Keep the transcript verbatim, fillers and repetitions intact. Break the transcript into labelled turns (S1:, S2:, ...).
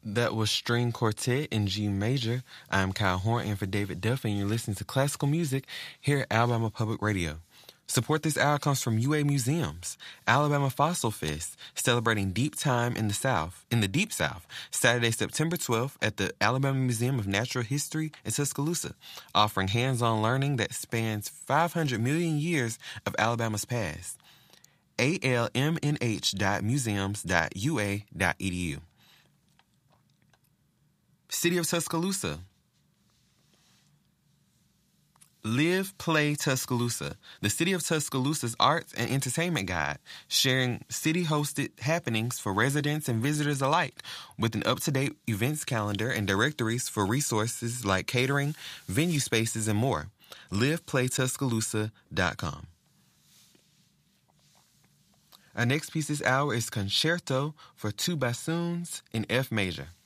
S1: That was String Quartet in G Major. I'm Kyle Horn in for David Duff, and you're listening to classical music here at Alabama Public Radio. Support this hour comes from U A Museums, Alabama Fossil Fest, celebrating deep time in the South, in the Deep South, Saturday, September twelfth at the Alabama Museum of Natural History in Tuscaloosa, offering hands-on learning that spans five hundred million years of Alabama's past. A L M N H dot museums dot U A dot E D U. City of Tuscaloosa. Live, Play, Tuscaloosa, the City of Tuscaloosa's arts and entertainment guide, sharing city-hosted happenings for residents and visitors alike, with an up-to-date events calendar and directories for resources like catering, venue spaces, and more. live play tuscaloosa dot com. Our next piece this hour is Concerto for Two Bassoons in F major.